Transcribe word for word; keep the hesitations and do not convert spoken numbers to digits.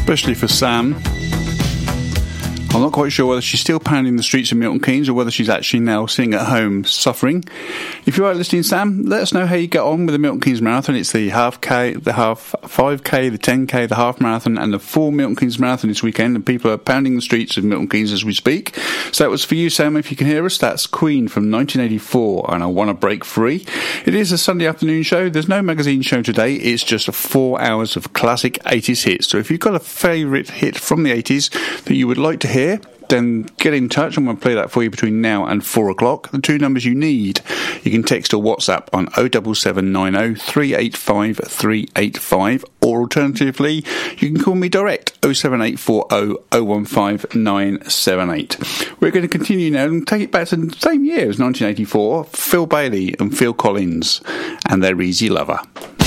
especially for Sam. I'm not quite sure whether she's still pounding the streets of Milton Keynes or whether she's actually now sitting at home suffering. If you are listening, Sam, let us know how you get on with the Milton Keynes Marathon. It's the half K, the half five K, the ten K, the half marathon, and the full Milton Keynes Marathon this weekend. And people are pounding the streets of Milton Keynes as we speak. So that was for you, Sam. If you can hear us, that's Queen from nineteen eighty-four, and I Want to Break Free. It is a Sunday afternoon show. There's no magazine show today. It's just four hours of classic eighties hits. So if you've got a favourite hit from the eighties that you would like to hear, then get in touch. I'm going to play that for you between now and four o'clock. The two numbers you need, you can text or WhatsApp on oh seven seven nine oh three eight five three eight five, or alternatively you can call me direct oh seven eight four oh oh one five nine seven eight. We're going to continue now and take it back to the same year as nineteen eighty-four. Phil Bailey and Phil Collins and their Easy Lover.